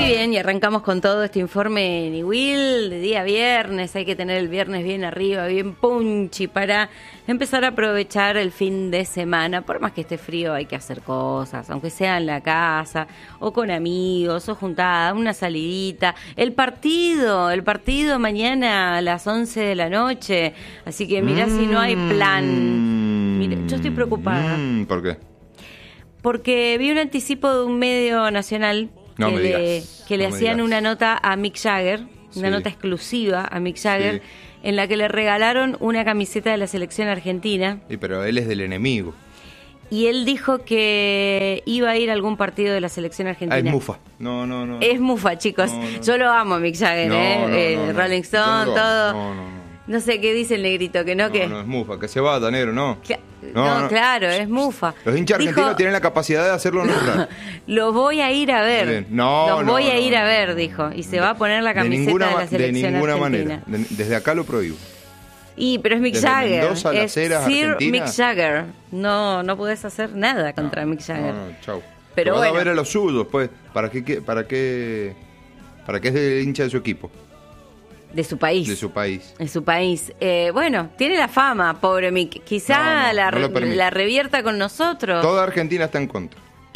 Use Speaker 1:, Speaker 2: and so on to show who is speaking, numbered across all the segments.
Speaker 1: Muy bien, y arrancamos con todo este informe Niwil de día viernes. Hay que tener el viernes bien arriba, bien punchy para empezar a aprovechar el fin de semana. Por más que esté frío, hay que hacer cosas, aunque sea en la casa, o con amigos, o juntada, una salidita. El partido mañana a las 11 de la noche. Así que mirá si no hay plan. Mira, yo estoy preocupada.
Speaker 2: ¿Por qué?
Speaker 1: Porque vi un anticipo de un medio nacional que le hacían una nota a Mick Jagger, una nota exclusiva a Mick Jagger, en la que le regalaron una camiseta de la selección argentina.
Speaker 2: Sí, pero él es del enemigo.
Speaker 1: Y él dijo que iba a ir a algún partido de la selección argentina.
Speaker 2: Es mufa. No.
Speaker 1: Es mufa, chicos. No. Yo lo amo a Mick Jagger, Rolling Stone, todo. No sé qué dice el negrito, que no, que...
Speaker 2: No, es mufa, que se vaya, negro, no.
Speaker 1: No, claro, es mufa.
Speaker 2: Los hinchas argentinos tienen la capacidad de hacerlo nombrar.
Speaker 1: Lo voy a ir a ver. Los voy a ir a ver, dijo. Y se va a poner la camiseta de la selección
Speaker 2: de ninguna
Speaker 1: argentina.
Speaker 2: Manera. Desde acá lo prohíbo.
Speaker 1: Pero es Mick Jagger.
Speaker 2: Mendoza,
Speaker 1: es
Speaker 2: Sir
Speaker 1: Argentina. Mick Jagger. No podés hacer nada contra Mick Jagger.
Speaker 2: Chau.
Speaker 1: Pero
Speaker 2: bueno. A ver a los suyos, pues. ¿Para qué es de hincha de su equipo?
Speaker 1: De su país. Bueno, tiene la fama, pobre Mick. Quizá la revierta con nosotros.
Speaker 2: Toda Argentina está en contra.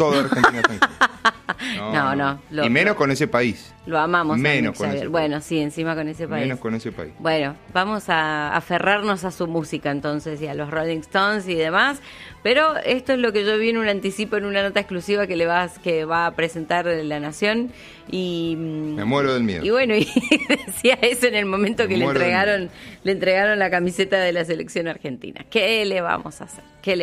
Speaker 2: Y menos con ese país.
Speaker 1: Lo amamos.
Speaker 2: Menos con ese país.
Speaker 1: Bueno, sí, encima con ese país.
Speaker 2: Menos con ese país.
Speaker 1: Bueno, vamos a aferrarnos a su música entonces y a los Rolling Stones y demás. Pero esto es lo que yo vi en un anticipo, en una nota exclusiva que va a presentar La Nación. Y
Speaker 2: me muero del miedo.
Speaker 1: Y bueno, y decía eso en el momento que le entregaron la camiseta de la selección argentina. ¿Qué le vamos a hacer?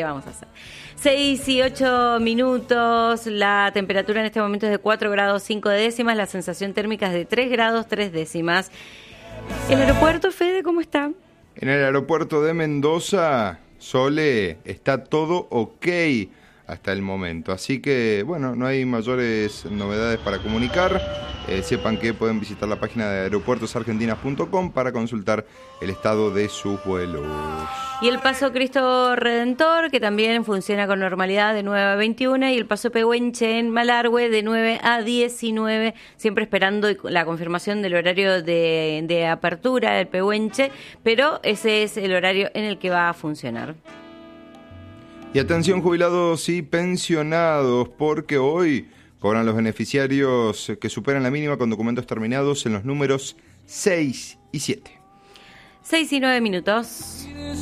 Speaker 1: 6 y 8 minutos, la temperatura en este momento es de 4 grados 5 décimas, la sensación térmica es de 3 grados 3 décimas. ¿El aeropuerto, Fede, cómo está?
Speaker 2: En el aeropuerto de Mendoza, Sole, está todo ok hasta el momento. Así que, bueno, no hay mayores novedades para comunicar. Sepan que pueden visitar la página de aeropuertosargentinas.com para consultar el estado de sus vuelos.
Speaker 1: Y el Paso Cristo Redentor, que también funciona con normalidad de 9 a 21, y el Paso Pehuenche en Malargüe de 9 a 19, siempre esperando la confirmación del horario de apertura del Pehuenche, pero ese es el horario en el que va a funcionar.
Speaker 2: Y atención jubilados y pensionados, porque hoy cobran los beneficiarios que superan la mínima con documentos terminados en los números 6 y 7.
Speaker 1: 6 y 9 minutos.